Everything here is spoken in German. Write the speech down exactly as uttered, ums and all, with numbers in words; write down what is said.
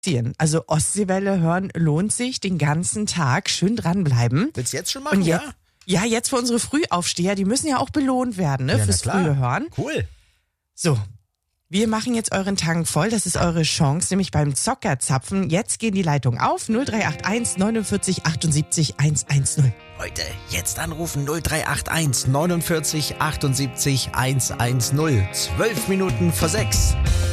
Also Ostseewelle hören lohnt sich den ganzen Tag. Schön dranbleiben. Willst du jetzt schon machen, Und jetzt, ja? Ja, jetzt für unsere Frühaufsteher, die müssen ja auch belohnt werden, ne, Ja, fürs na klar. frühe Hören. Cool. So, wir machen jetzt euren Tank voll. Das ist eure Chance, nämlich beim Zockerzapfen. Jetzt gehen die Leitungen auf. null drei acht eins neunundvierzig achtundsiebzig hundertzehn. Leute, jetzt anrufen null drei acht eins neunundvierzig achtundsiebzig hundertzehn. Zwölf Minuten vor sechs.